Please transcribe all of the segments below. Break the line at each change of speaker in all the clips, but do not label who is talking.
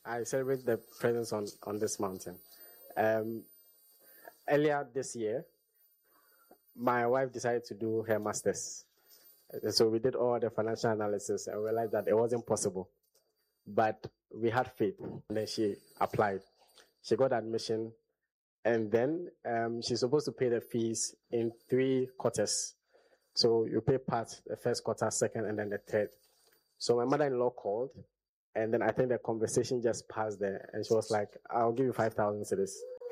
I celebrate the presence on this mountain. Earlier this year, my wife decided to do her master's. So we did all the financial analysis and realized that it wasn't possible. But we had faith. And then she applied. She got admission. And then she's supposed to pay the fees in 3 quarters. So you pay part, the first quarter, second, and then the third. So my mother-in-law called. And then I think the conversation just passed there. And she was like, I'll give you 5,000 cedis.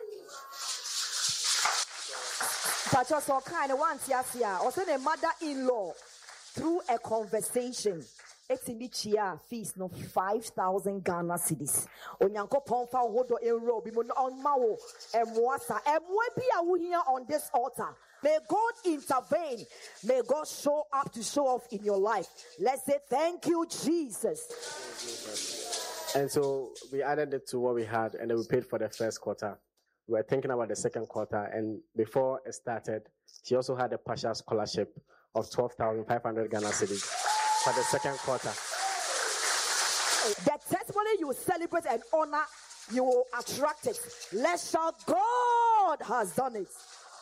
But also kind of once, yes, yeah. Also the mother-in-law, through a conversation, it's in the chia fees no 5,000 Ghana cedis. Onyanko pomfa hodo enro bimo on mao emwasa emwe here on this altar. May God intervene. May God show up to show off in your life. Let's say thank you, Jesus.
And so we added it to what we had, and then we paid for the first quarter. We were thinking about the second quarter, and before it started, she also had a partial scholarship of 12,500 Ghana cedis for the second quarter.
The testimony you celebrate and honor, you will attract it. Let's shout, God has done it.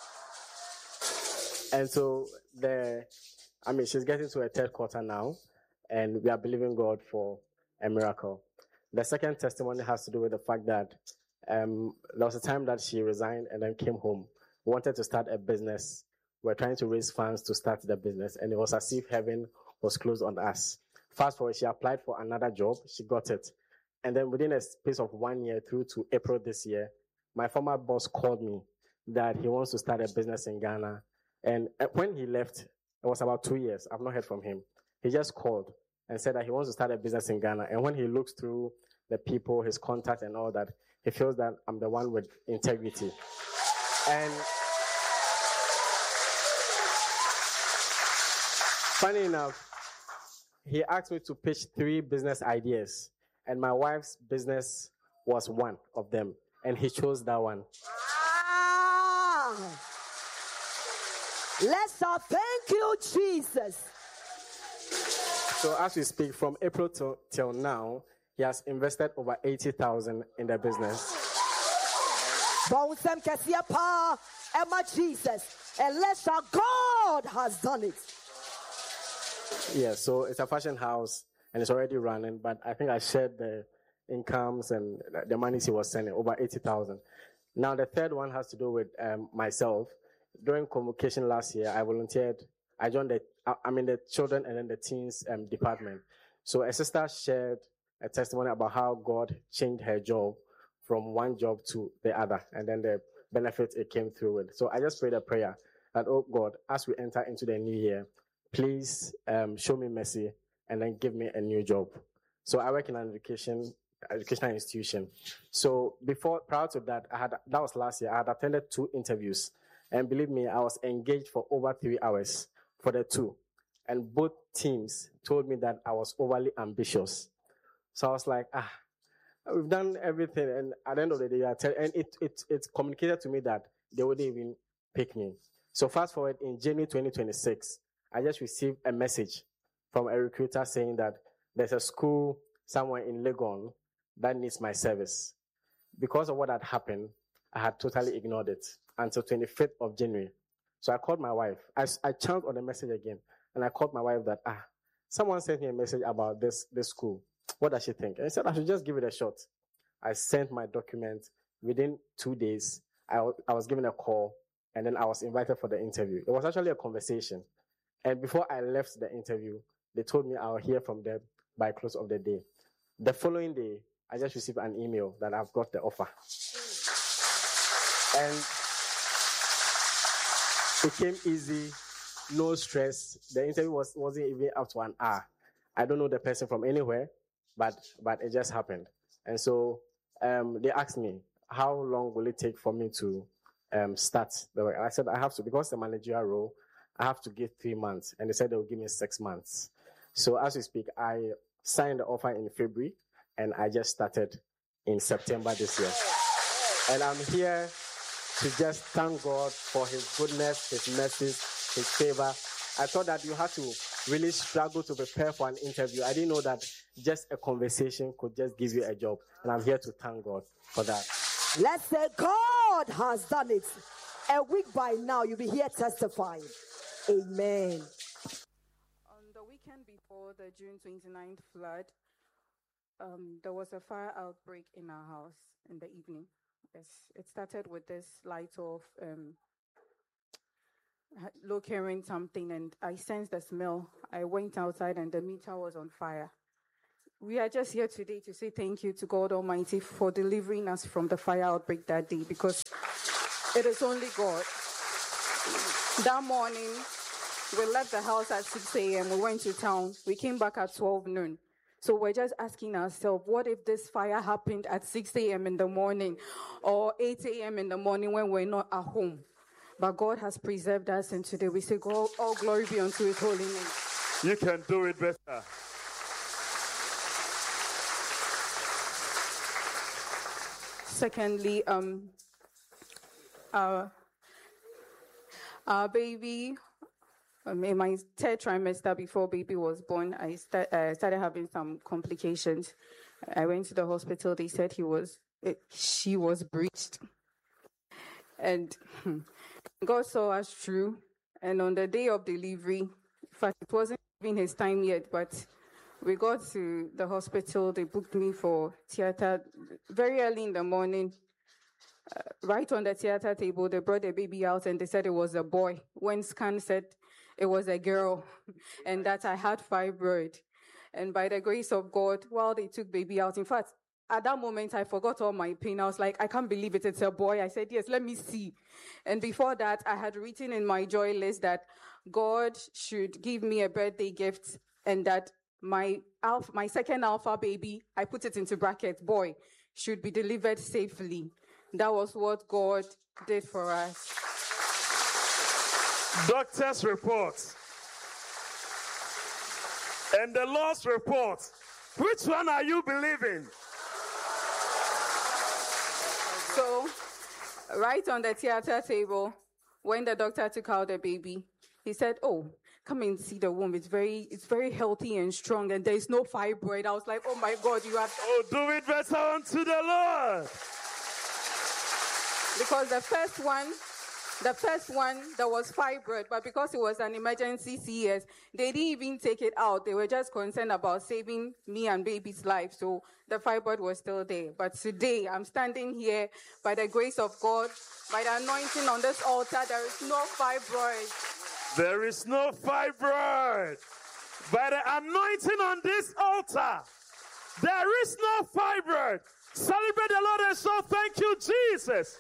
And so she's getting to a third quarter now, and we are believing God for a miracle. The second testimony has to do with the fact that there was a time that she resigned and then came home, wanted to start a business. We're trying to raise funds to start the business, and it was as if heaven was closed on us. Fast forward, she applied for another job. She got it. And then within a space of 1 year through to April this year, my former boss called me that he wants to start a business in Ghana. And when he left, it was about 2 years. I've not heard from him. He just called and said that he wants to start a business in Ghana. And when he looks through the people, his contact and all that, he feels that I'm the one with integrity. And funny enough, he asked me to pitch 3 business ideas, and my wife's business was one of them, and he chose that one.
Let's thank you, Jesus.
So as we speak, from April till now, he has invested over 80,000 in the business.
Emma Jesus, and let's shout, God has done it.
Yeah, so it's a fashion house and it's already running, but I think I shared the incomes and the money he was sending, over 80,000. Now the third one has to do with myself. During convocation last year, I volunteered. I joined the children and then the teens department. So a sister shared a testimony about how God changed her job from one job to the other, and then the benefits it came through with. So I just prayed a prayer that, oh God, as we enter into the new year, please show me mercy and then give me a new job. So I work in an educational institution. So prior to that, that was last year, I had attended 2 interviews. And believe me, I was engaged for over 3 hours for the 2. And both teams told me that I was overly ambitious. So I was like, we've done everything. And at the end of the day, it communicated to me that they wouldn't even pick me. So fast forward in January 2026, I just received a message from a recruiter saying that there's a school somewhere in Legon that needs my service. Because of what had happened, I had totally ignored it until 25th of January. So I called my wife. I chanced on the message again, and I called my wife that, someone sent me a message about this school. What does she think? And I said, I should just give it a shot. I sent my document. Within 2 days, I was given a call, and then I was invited for the interview. It was actually a conversation. And before I left the interview, they told me I'll hear from them by close of the day. The following day, I just received an email that I've got the offer. And it came easy, no stress. The interview wasn't even up to an hour. I don't know the person from anywhere, but it just happened. And so they asked me, how long will it take for me to start the work? And I said, I have to, because the managerial role, I have to give 3 months. And they said they will give me 6 months. So as we speak, I signed the offer in February, and I just started in September this year. And I'm here to just thank God for his goodness, his mercies, his favor. I thought that you had to really struggled to prepare for an interview. I didn't know that just a conversation could just give you a job. And I'm here to thank God for that.
Let's say God has done it. A week by now, you'll be here testifying. Amen.
On the weekend before the June 29th flood, there was a fire outbreak in our house in the evening. Yes, it started with this light of locating something, and I sensed the smell. I went outside and the meter was on fire. We are just here today to say thank you to God Almighty for delivering us from the fire outbreak that day, because it is only God. That morning, we left the house at 6 a.m. We went to town. We came back at 12 noon. So we're just asking ourselves, what if this fire happened at 6 a.m. in the morning or 8 a.m. in the morning when we're not at home? But God has preserved us, and today we say, God, all glory be unto his holy name.
You can do it better.
Secondly, our baby, in my third trimester before baby was born, I started having some complications. I went to the hospital. They said she was breached. And God saw us through. And on the day of delivery, in fact, it wasn't even his time yet, but we got to the hospital. They booked me for theater very early in the morning. Right on the theater table, they brought the baby out and they said it was a boy. When scan said it was a girl and that I had fibroid. And by the grace of God, while they took baby out, in fact, at that moment, I forgot all my pain. I was like, I can't believe it. It's a boy. I said, yes, let me see. And before that, I had written in my joy list that God should give me a birthday gift, and that my second alpha baby, I put it into brackets, boy, should be delivered safely. That was what God did for us.
Doctor's report and the Lord's report. Which one are you believing?
So, right on the theater table, when the doctor took out the baby, he said, oh, come and see the womb. It's very healthy and strong, and there is no fibroid. I was like, oh my God, you have...
Oh, do it better unto the Lord.
Because the first one, there was fibroid, but because it was an emergency CS, they didn't even take it out. They were just concerned about saving me and baby's life. So the fibroid was still there. But today, I'm standing here by the grace of God, by the anointing on this altar. There is no fibroid.
There is no fibroid. By the anointing on this altar, there is no fibroid. Celebrate the Lord and so thank you, Jesus.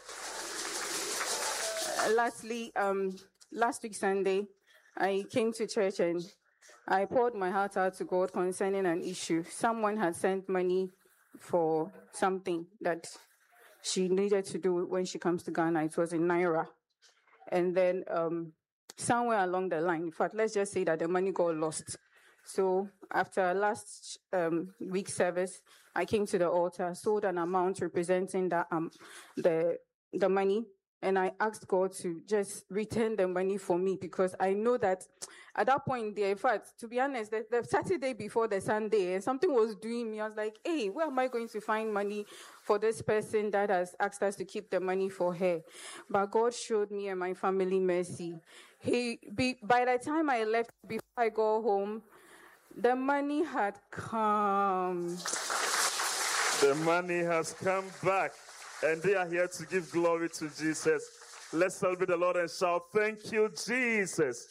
Lastly, last week Sunday, I came to church and I poured my heart out to God concerning an issue. Someone had sent money for something that she needed to do when she comes to Ghana. It was in Naira. And then somewhere along the line, in fact, let's just say that the money got lost. So after last week's service, I came to the altar, sold an amount representing the money, and I asked God to just return the money for me, because I know that at that point there, in fact, to be honest, the Saturday before the Sunday, something was doing me. I was like, hey, where am I going to find money for this person that has asked us to keep the money for her? But God showed me and my family mercy. By the time I left, before I go home, the money had come.
The money has come back, and they are here to give glory to Jesus. Let's celebrate the Lord and shout, thank you, Jesus.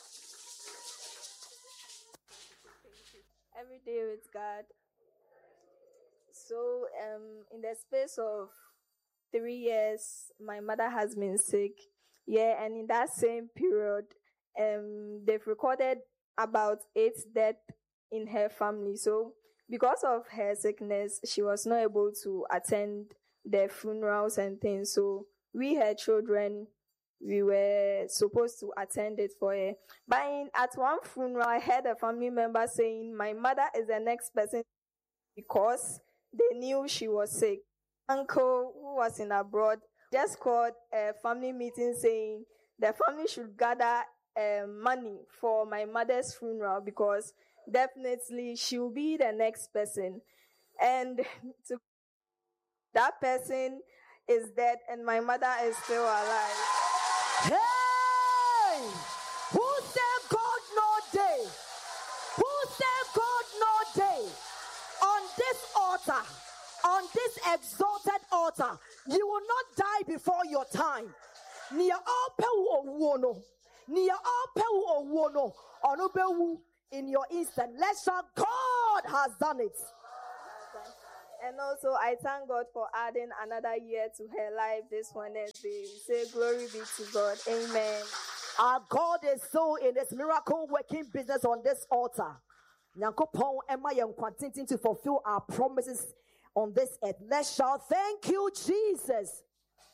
Every day with God. So, in the space of 3 years, my mother has been sick. Yeah, and in that same period, they've recorded about 8 deaths in her family. So, because of her sickness, she was not able to attend their funerals and things. So, we, her children, we were supposed to attend it for her. But at one funeral, I heard a family member saying, my mother is the next person, because they knew she was sick. Uncle, who was in abroad, just called a family meeting saying the family should gather money for my mother's funeral because definitely she will be the next person. And that person is dead and my mother is still alive.
Hey! Who said God no day? Who said God no day? On this altar, on this exalted altar, you will not die before your time. Nia ope wono. Nia ope wono. Onubewu in your instant. Let's shout, God has done it.
And also, I thank God for adding another year to her life this Wednesday. We say, glory be to God. Amen.
Our God is so in His miracle working business on this altar. Nyankopon ema yɛn continue to fulfill our promises on this earth. Let's shout, thank you, Jesus.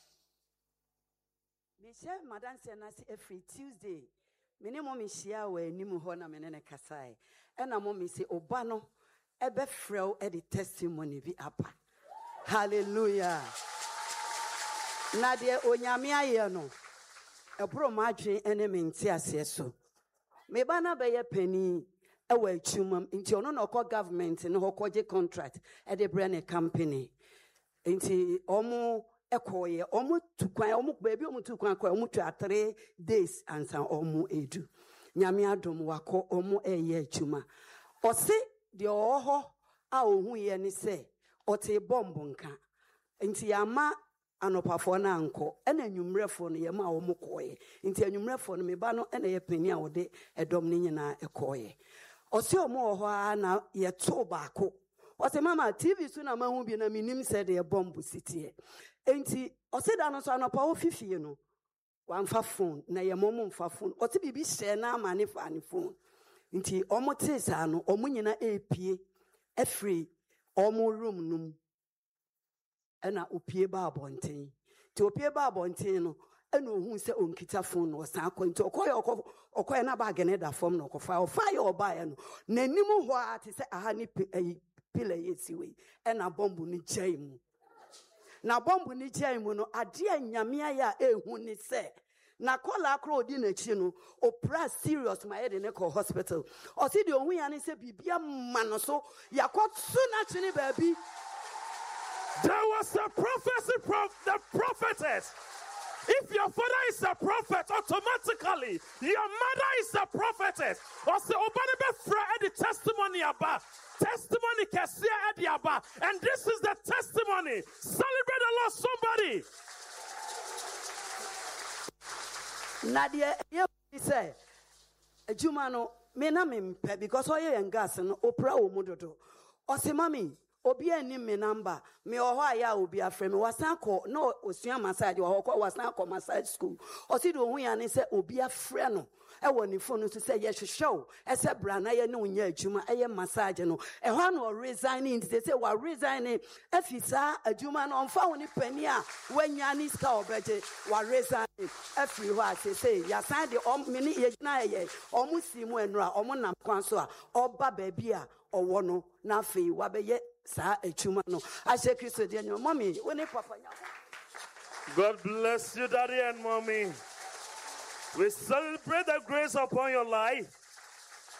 Michelle Madam Senasi every Tuesday. Mene mo mishia we ni mu ho na mene ne kasai. Ena mo mi se obano ebe frɛw e the testimony bi apa. Hallelujah. Na de onyame aye no. Ebro ma adwen ene me nti ase so. Me ba na be ye pani ewa chumam nti ono na okọ government ne ho kọje contract e de brand company. Nti omo ekoye omo tukwan omo baby omo tukwan kwa omo twa 3 days ansa omo edu nyame adom wako omo eye achuma ose de oho a ohu ye ne se ote bombo nka nti ama anopafo na anko ena anwumrefo no ye ma omo koye nti anwumrefo no me ba no ena ye pani a wode edom ne nyina ekoye ose omo oho a na ye to baako ose mama TV so na mahu bi na minim se de bombo sitie enti osida no so anopa wo fifie no wanfa phone na ye momo mfa phone oti bibi share na amane fa ne phone nti omo tesa no omo nyina epie afri omo room num ena opie ba abonten ti opie ba abonten no ena ohun se onkita phone no san akọ nti okoye na bag ne da form no okofa ofa ye oba ye no nanim ho ati se aha ni pile yesiwe ena bombu ni jaimu na bombu ni jaimu no ade anyame ya ehu ni se na kola akro odi na chi no opera serious ma ye de ne ko hospital o si de ohun ya ni se bibia ma no so yakotsu na chi ni baby.
There was a prophecy from the prophetess. If your father is a prophet, automatically your mother is a prophetess. Or say, the testimony about testimony kesia ediaba, and this is the testimony. Celebrate the Lord, somebody.
Nadia, he said, Jumano, me na mimpe because oye and gas and opera o mudodo. Or say, mommy. Obi ani me number me oho aya obi afre me wasan ko no osua massage oho ko wasan ko massage school o si do hu ya ne se obi afre no e wo ni phone so say ye hwehwe e se bra na ye ne unya adwuma e ye massage no e ho na resigning they say wa resigning afisa adwuma no onfa woni pani a wanya ni ska obeje wa resigning afri ho a say ya san de me ni ye na ye omu si mu enu a omu nam kwan so a oba ba bia owo no na fe wa be ye sa echuma no ase Kristo de nyo mommy woni papa nya.
God bless you, daddy and mommy. We celebrate the grace upon your life.